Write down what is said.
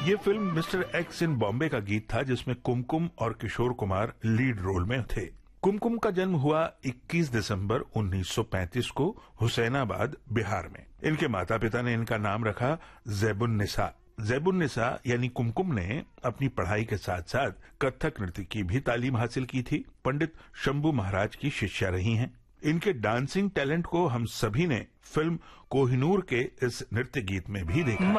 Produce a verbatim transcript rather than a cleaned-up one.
ये film mister x इन बॉम्बे का गीत था, जिसमें कुमकुम और किशोर कुमार लीड रोल में थे। कुमकुम का जन्म हुआ इक्कीस दिसंबर उन्नीस सौ पैंतीस को हुसैनाबाद, बिहार में। इनके माता पिता ने इनका नाम रखा ज़ैबुन्निसा। ज़ैबुन्निसा यानी कुमकुम ने अपनी पढ़ाई के साथ साथ कथक नृत्य की भी तालीम हासिल की थी। पंडित शंभू महाराज की शिष्या रही हैं। इनके डांसिंग टैलेंट को हम सभी ने फिल्म कोहिनूर के इस नृत्य गीत में भी देखा।